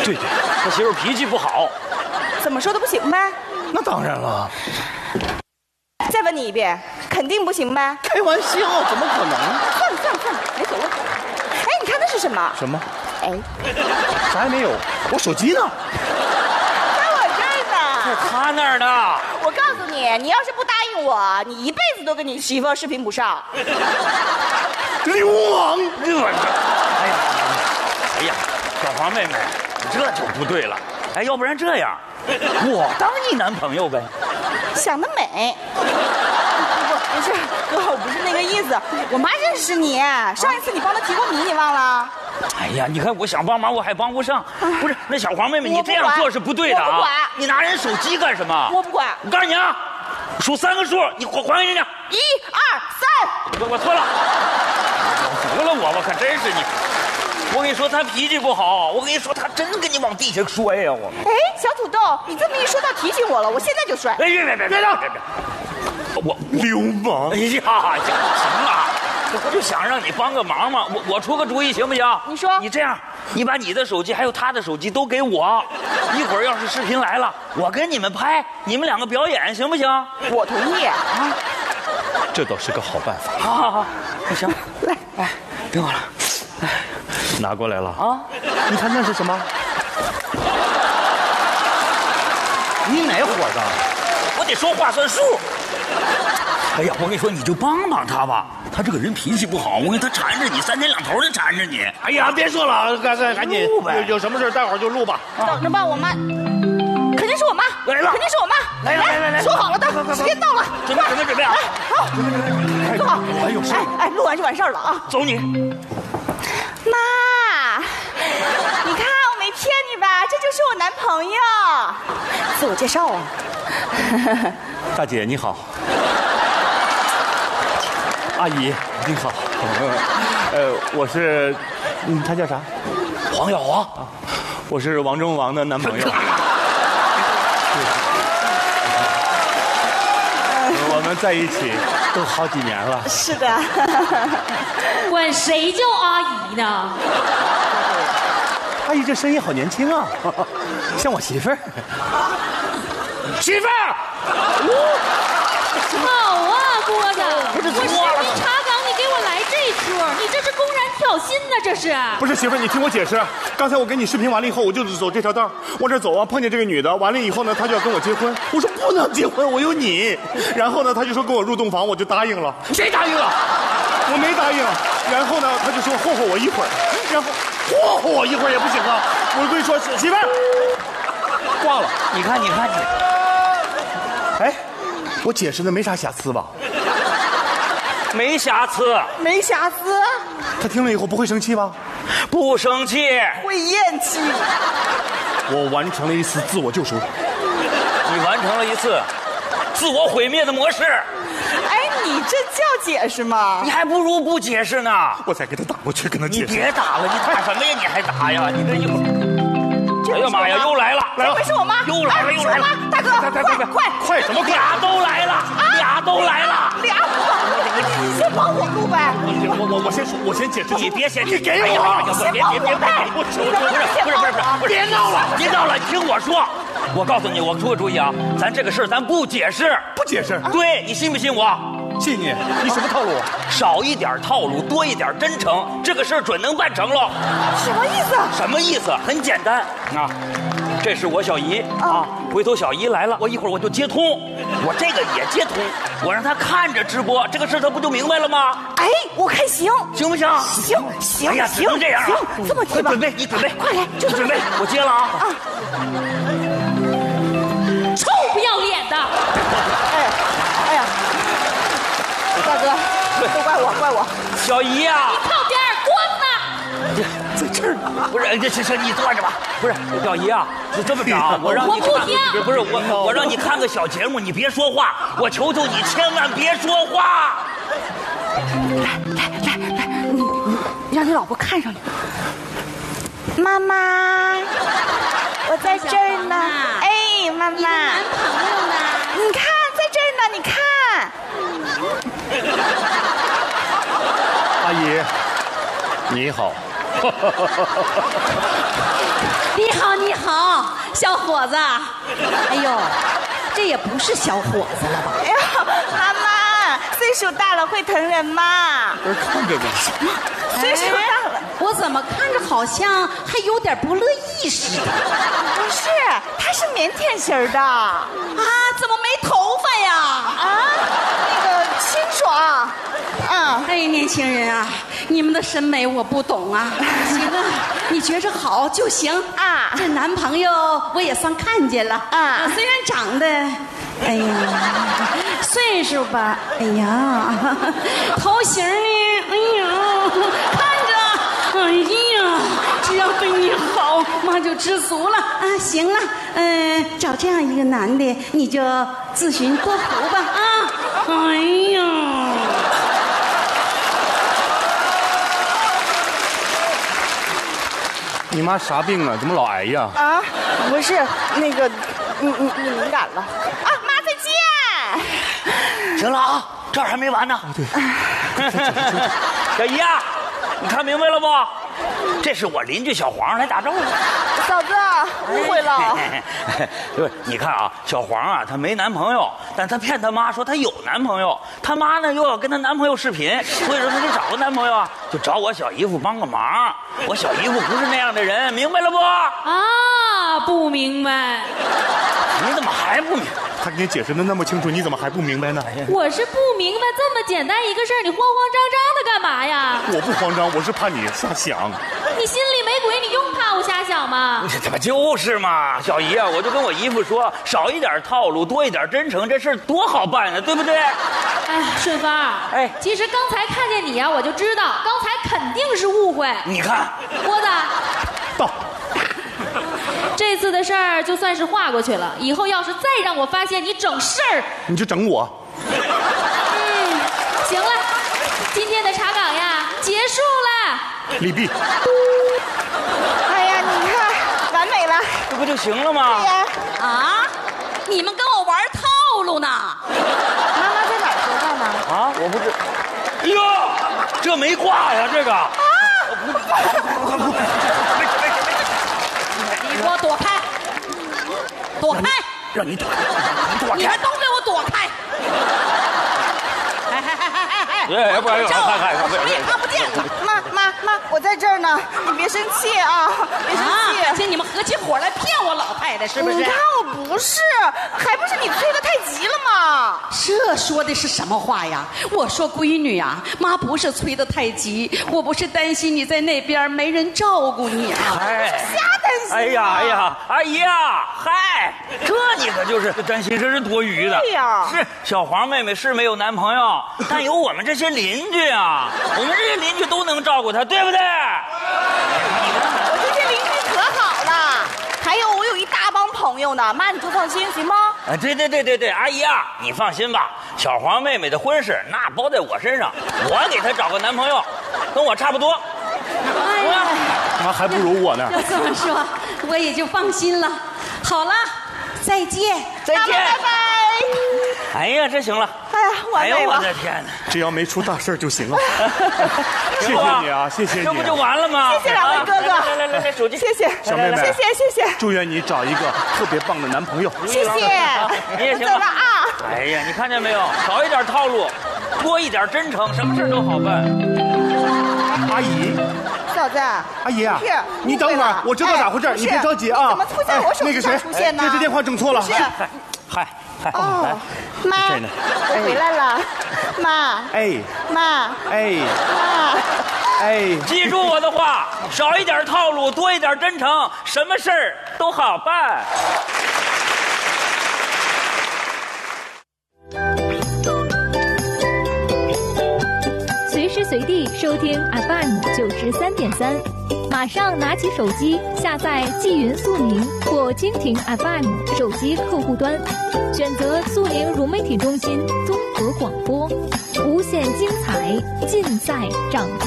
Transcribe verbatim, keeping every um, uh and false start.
对对，他媳妇脾气不好。 怎么说都不行呗？ 那当然了。 再问你一遍，肯定不行呗？ 开玩笑，怎么可能？ 算了算了算了，没所谓。哎，你看那是什么？ 什么？ 哎， 啥也没有，我手机呢？ 在我这儿呢。 他那儿呢？ 我告诉你，你要是不答应我，你一辈子都跟你媳妇视频不上。 流氓！ 哎呀，哎呀，小黄妹妹，这就不对了。哎，要不然这样，我当你男朋友呗。 想得美。不，不是哥，我不是那个意思。我妈认识你，上一次你帮她提过名，你忘了？ 哎呀，你看我想帮忙，我还帮不上。不是，那小黄妹妹，你这样做是不对的啊！ 我不管， 你拿人手机干什么？ 我不管。 我告诉你啊，数三个数，你还还给人家。 一二三。 我我错了，服了我，我可真是你。我跟你说，他脾气不好。我跟你说，他真跟你往地下摔呀！我。 哎，小土豆，你这么一说，倒提醒我了，我现在就摔。 哎，别别别别别别！我流氓！ 哎呀，行了，我就想让你帮个忙嘛。我我出个主意行不行？ 你说。 你这样，你把你的手机还有他的手机都给我，一会儿要是视频来了，我跟你们拍，你们两个表演，行不行？ 我同意啊。 这倒是个好办法。 好好好，那行，来，哎，给我了。 拿过来了啊！ 你看那是什么？你哪伙的？ 我得说话算数。哎呀，我跟你说，你就帮帮他吧。他这个人脾气不好，我跟他缠着你，三天两头的缠着你。 哎呀，别说了，赶赶赶紧录呗。 有有什么事待会儿就录吧。 等着吧，我妈。肯定是我妈来了， 肯定是我妈。 来来来来， 说好了的，时间到了， 准备准备准备啊！ 好，坐好。 还有事？ 哎哎，录完就完事儿了啊。 走你。 妈，你看我没骗你吧？这就是我男朋友。自我介绍啊。 大姐你好。阿姨你好。呃，我是，嗯，他叫啥？ 黄晓华。 我是王中王的男朋友。我们在一起都好几年了。 是的。 管谁叫阿姨呢？ 阿姨这声音好年轻啊，像我媳妇儿。媳妇儿。 好啊，郭子， 不是我视频查岗，你给我来这出，你这是公然挑衅呢，这是。 不是媳妇儿，你听我解释。刚才我给你视频完了以后，我就走这条道，往这走啊，碰见这个女的，完了以后呢，她就要跟我结婚。我说不能结婚，我有你。然后呢，她就说跟我入洞房，我就答应了。 谁答应了？ 我没答应。然后呢，她就说霍霍我一会儿，然后霍霍我一会儿也不行啊。我跟你说，媳妇儿，挂了。 你看，你看你。 哎，我解释的没啥瑕疵吧？ 没瑕疵， 没瑕疵。 她听了以后不会生气吧？ 不生气， 会厌弃。 我完成了一次自我救赎。 你完成了一次自我毁灭的模式。 哎，你这叫解释吗？ 你还不如不解释呢。 我再给他打过去，跟他解释。 你别打了，你打什么呀？你还打呀？你这一会儿。哎呀妈呀，又来了！ 来了，这回是我妈， 又来了，又来了！ 大哥，快快快快什么快？ 俩都来了，俩都来了， 俩你先帮我录呗。 我我我先说，我先解释。 你别先， 你给我， 先帮我呗。 我求求不是不是不是不是， 别闹了， 别闹了，你听我说。我告诉你，我出个主意啊，咱这个事儿咱不解释， 不解释。 对，你信不信我？ 信你。你什么套路？ 少一点套路，多一点真诚，这个事儿准能办成了。 什么意思？ 什么意思？很简单啊。这是我小姨啊，回头小姨来了，我一会儿我就接通，我这个也接通，我让她看着直播，这个事她不就明白了吗？ 哎，我看行， 行不行？ 行行， 哎呀，只能这样啊！ 行，这么提吧。 准备，你准备， 快来，就准备，我接了啊！啊！ 臭不要脸的！ 哎，哎呀，大哥，都怪我，怪我。 小姨呀， 你靠边滚呐！ 在这儿呢，不是，这这这你坐着吧。不是，小姨啊，是这么着啊，我让你看，不是我，我让你看个小节目，你别说话，我求求你千万别说话。 来来来来，你你让你老婆看上你。妈妈，我在这儿呢。哎，妈妈，你男朋友呢？ 你看，在这儿呢，你看。 阿姨，你好。 你好，你好，小伙子。哎呦，这也不是小伙子了吧？ 哎呀，妈妈，岁数大了会疼人吗？ 不是看着点什么？ 岁数大了， 我怎么看着好像还有点不乐意似的？ 不是，他是腼腆型的啊， 怎么没头发呀？ 啊，那个清爽。嗯， 哎，年轻人啊，你们的审美我不懂啊。行啊，你觉着好就行啊。 这男朋友我也算看见了啊， 虽然长得，哎呀，岁数吧，哎呀，头型呢，哎呀，看着，哎呀，只要对你好，妈就知足了啊。行了，嗯、呃，找这样一个男的，你就自寻多福吧啊。哎呀。 你妈啥病啊？怎么老挨呀？ 啊，不是，那个，你你你敏感了啊！妈，再见。 行了啊，这儿还没完呢。 对， 小姨啊，你看明白了不？这是我邻居小黄来打招呼。 嫂子，误会了。 不是，你看啊，小黄啊，她没男朋友，但她骗她妈说她有男朋友，她妈呢又要跟她男朋友视频，所以说她得找个男朋友啊，就找我小姨夫帮个忙。我小姨夫不是那样的人，明白了不？ 啊，不明白。 你怎么还不明白？ 他给你解释的那么清楚，你怎么还不明白呢？ 我是不明白，这么简单一个事儿，你慌慌张张的干嘛呀？ 我不慌张，我是怕你瞎想。 你心里没鬼，你用怕我瞎想吗？ 这怎么就是嘛，小姨啊，我就跟我姨夫说，少一点套路，多一点真诚，这事儿多好办呢，对不对？ 哎，顺芳， 哎， 其实刚才看见你呀、啊，我就知道，刚才肯定是误会。 你看， 郭子， 到。 这次的事儿就算是划过去了，以后要是再让我发现你整事儿， 你就整我。 嗯，行了，今天的查岗呀结束了。 利弊。 哎呀，你看，完美了。 这不就行了吗？ 对呀。 啊，你们跟我玩套路呢？ 妈妈在哪儿说话呢？ 啊，我不知。哎呦，这没挂呀，这个。啊！ 你给我躲开！躲开！ 让你躲开，你躲开！ 你们都给我躲开！哎哎哎哎哎！ 哎，不然看看看， 我谁也看不见了。 妈妈妈，我在这儿呢，你别生气啊，别生气。 啊，请你们合起伙来骗我老太太，是不是？ 你看我不是，还不是你催得太急了吗？ 这说的是什么话呀？我说闺女啊，妈不是催得太急，我不是担心你在那边没人照顾你啊。 哎， 瞎担心。 哎呀哎呀，阿姨呀，嗨，这你可就是担心，这是多余的。 对呀， 是小黄妹妹是没有男朋友，但有我们这些邻居啊，我们这些邻居都能照顾她，对不对？ 我这些邻居可好了，还有我有一大帮朋友呢，妈你就放心行吗？ 啊，对对对对对，阿姨啊，你放心吧，小黄妹妹的婚事那包在我身上，我给她找个男朋友，跟我差不多。 哎呀， 妈还不如我呢。 要这么说，我也就放心了。好了，再见， 再见， 拜拜。 哎呀，这行了。 哎呀，完美了。 哎呦我的天哪！ 只要没出大事就行了。谢谢你啊，谢谢你。 这不就完了吗？ 谢谢两位哥哥。 来来来来，手机。 谢谢小妹妹， 谢谢谢谢。 祝愿你找一个特别棒的男朋友。 谢谢。 你也行走了啊。 哎呀，你看见没有？少一点套路，多一点真诚，什么事都好办。 阿姨。 嫂子， 阿姨啊， 是你等会儿，我知道咋回事，你别着急啊。 怎么出现我手机上出现呢？ 这支电话整错了。 是。 嗨嗨， 哦，妈，我回来了，妈。 哎。 妈。 哎。 妈。 哎。 记住我的话，少一点套路，多一点真诚，什么事儿都好办。 随时随地收听 F M 九十三点三，马上拿起手机下载纪云速宁或蜻蜓 F M 手机客户端，选择速宁融媒体中心综合广播，无限精彩尽在掌声。